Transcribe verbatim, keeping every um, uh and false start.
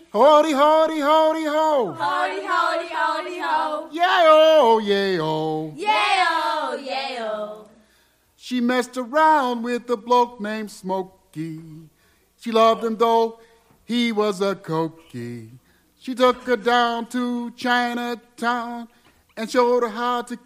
Howdy, howdy, howdy, ho. Howdy, howdy, howdy, ho. Yeah-oh, yeah-oh. Yeah-oh, yeah-oh. She messed around with a bloke named Smokey. She loved him though he was a cokey. She took her down to Chinatown and showed her how to